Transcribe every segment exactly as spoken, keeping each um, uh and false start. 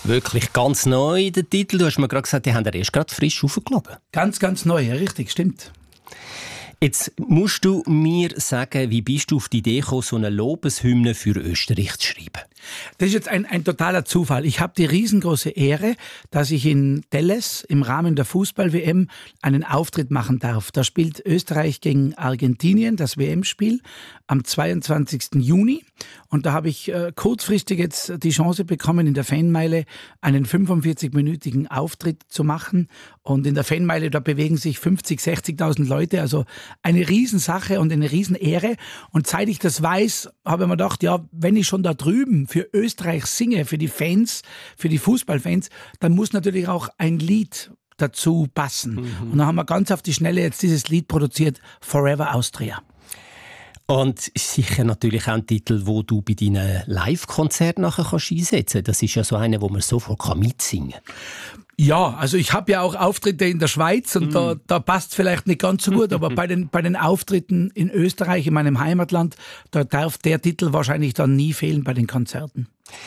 Wirklich ganz neu, der Titel. Du hast mir gerade gesagt, die haben ja erst gerade frisch aufgeladen. Ganz, ganz neu, ja, richtig, stimmt. Jetzt musst du mir sagen, wie bist du auf die Idee gekommen, so eine Lobeshymne für Österreich zu schreiben? Das ist jetzt ein, ein totaler Zufall. Ich habe die riesengroße Ehre, dass ich in Dallas im Rahmen der Fußball-W M einen Auftritt machen darf. Da spielt Österreich gegen Argentinien, das W M-Spiel, am zweiundzwanzigsten Juni. Und da habe ich äh, kurzfristig jetzt die Chance bekommen, in der Fanmeile einen fünfundvierzig-minütigen Auftritt zu machen. Und in der Fanmeile, da bewegen sich fünfzigtausend, sechzigtausend Leute. Also eine Riesensache und eine Riesenehre. Und seit ich das weiß, habe ich mir gedacht, ja, wenn ich schon da drüben für Österreich singe, für die Fans, für die Fußballfans, dann muss natürlich auch ein Lied dazu passen. Mhm. Und dann haben wir ganz auf die Schnelle jetzt dieses Lied produziert, Forever Austria. Und sicher natürlich auch ein Titel, wo du bei deinen Live-Konzerten nachher kannst einsetzen. Das ist ja so einer, wo man sofort mitsingen kann. Ja, also ich habe ja auch Auftritte in der Schweiz und mm. da, da passt vielleicht nicht ganz so gut, aber bei den, bei den Auftritten in Österreich, in meinem Heimatland, da darf der Titel wahrscheinlich dann nie fehlen bei den Konzerten.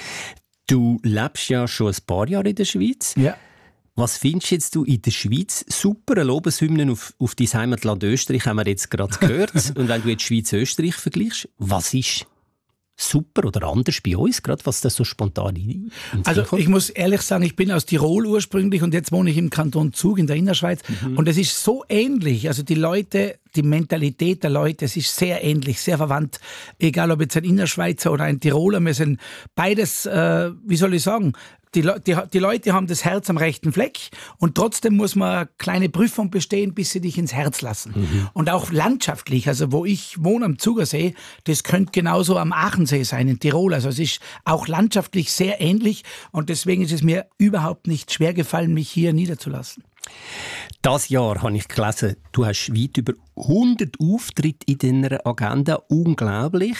Du lebst ja schon ein paar Jahre in der Schweiz. Ja. Was findest jetzt du in der Schweiz? Super Lobeshymnen auf, auf dein Heimatland Österreich haben wir jetzt gerade gehört. Und wenn du jetzt Schweiz-Österreich vergleichst, was ist super oder anders bei uns, gerade was das so spontan in Also ich muss ehrlich sagen, ich bin aus Tirol ursprünglich und jetzt wohne ich im Kanton Zug in der Innerschweiz mhm. und es ist so ähnlich, also die Leute, die Mentalität der Leute, es ist sehr ähnlich, sehr verwandt, egal ob jetzt ein Innerschweizer oder ein Tiroler, wir sind beides, äh, wie soll ich sagen, Die, die, die Leute haben das Herz am rechten Fleck und trotzdem muss man eine kleine Prüfung bestehen, bis sie dich ins Herz lassen. Mhm. Und auch landschaftlich, also wo ich wohne am Zugersee, das könnte genauso am Aachensee sein in Tirol. Also es ist auch landschaftlich sehr ähnlich und deswegen ist es mir überhaupt nicht schwer gefallen, mich hier niederzulassen. Das Jahr habe ich gelesen, du hast weit über hundert Auftritte in deiner Agenda. Unglaublich.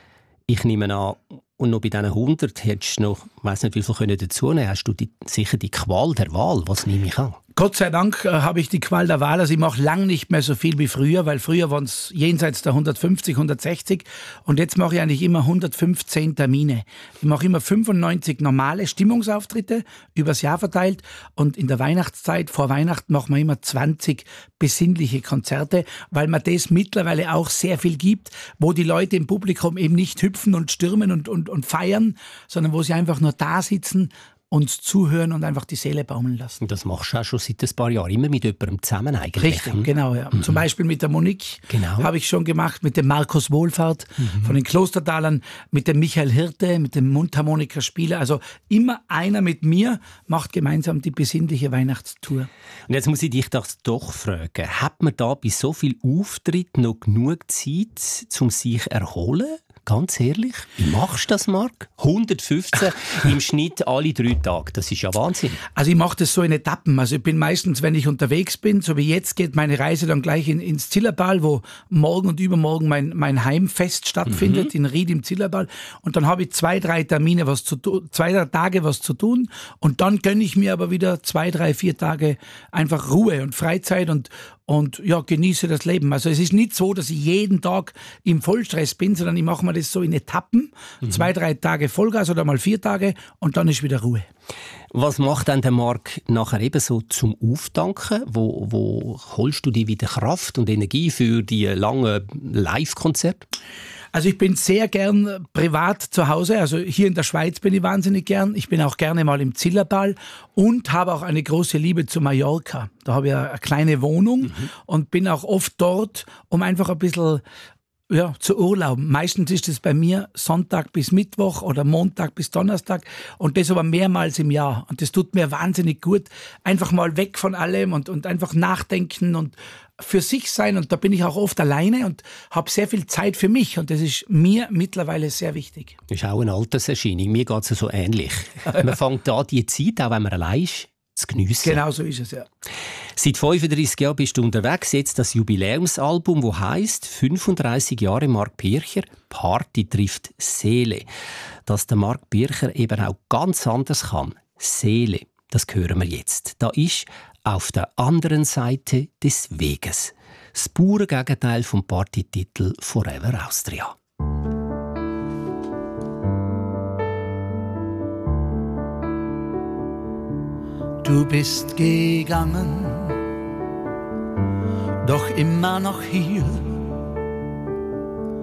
Ich nehme an, und noch bei diesen hundert hättest du noch, ich weiss nicht, wie viel dazu nehmen können. Hast du die, sicher die Qual der Wahl? Was nehme ich an? Gott sei Dank äh, habe ich die Qual der Wahl. Also ich mache lang nicht mehr so viel wie früher, weil früher waren es jenseits der hundertfünfzig, hundertsechzig und jetzt mache ich eigentlich immer hundertfünfzehn Termine. Ich mache immer fünfundneunzig normale Stimmungsauftritte übers Jahr verteilt und in der Weihnachtszeit, vor Weihnachten, machen wir immer zwanzig besinnliche Konzerte, weil man das mittlerweile auch sehr viel gibt, wo die Leute im Publikum eben nicht hüpfen und stürmen und, und, und feiern, sondern wo sie einfach nur da sitzen, uns zuhören und einfach die Seele baumeln lassen. Das machst du auch schon seit ein paar Jahren, immer mit jemandem zusammen eigentlich. Richtig, hm? genau. Ja. Mhm. Zum Beispiel mit der Monique genau. habe ich schon gemacht, mit dem Markus Wohlfahrt mhm. von den Klostertalern, mit dem Michael Hirte, mit dem Mundharmonikaspieler. Also immer einer mit mir macht gemeinsam die besinnliche Weihnachtstour. Und jetzt muss ich dich das doch fragen, hat man da bei so viel Auftritt noch genug Zeit, um sich zu erholen? Ganz ehrlich, wie machst du das, Marc? hundertfünfzehn im Schnitt alle drei Tage, das ist ja Wahnsinn. Also ich mache das so in Etappen. Also ich bin meistens, wenn ich unterwegs bin, so wie jetzt, geht meine Reise dann gleich in, ins Zillertal, wo morgen und übermorgen mein, mein Heimfest stattfindet, mhm. in Ried im Zillertal. Und dann habe ich zwei, drei Termine, was zu tun, zwei, drei Tage was zu tun. Und dann gönne ich mir aber wieder zwei, drei, vier Tage einfach Ruhe und Freizeit und Und ja, genieße das Leben. Also es ist nicht so, dass ich jeden Tag im Vollstress bin, sondern ich mache mir das so in Etappen. Mhm. Zwei, drei Tage Vollgas oder mal vier Tage und dann ist wieder Ruhe. Was macht dann der Marc nachher eben so zum Auftanken? Wo, wo holst du dir wieder Kraft und Energie für die langen Live-Konzerte? Also ich bin sehr gern privat zu Hause, also hier in der Schweiz bin ich wahnsinnig gern. Ich bin auch gerne mal im Zillertal und habe auch eine große Liebe zu Mallorca. Da habe ich eine kleine Wohnung mhm. und bin auch oft dort, um einfach ein bisschen ja, zu urlauben. Meistens ist es bei mir Sonntag bis Mittwoch oder Montag bis Donnerstag und das aber mehrmals im Jahr. Und das tut mir wahnsinnig gut, einfach mal weg von allem und, und einfach nachdenken und für sich sein. Und da bin ich auch oft alleine und habe sehr viel Zeit für mich. Und das ist mir mittlerweile sehr wichtig. Das ist auch eine Alterserscheinung. Mir geht es so ähnlich. Man fängt an, die Zeit, auch wenn man allein ist, zu geniessen. Genau so ist es, ja. Seit fünfunddreissig Jahren bist du unterwegs. Jetzt das Jubiläumsalbum, das heisst fünfunddreissig Jahre Marc Bircher, Party trifft Seele. Dass der Marc Bircher eben auch ganz anders kann. Seele, das hören wir jetzt. Da ist auf der anderen Seite des Weges. Das pure Gegenteil vom Partytitel Forever Austria. Du bist gegangen, doch immer noch hier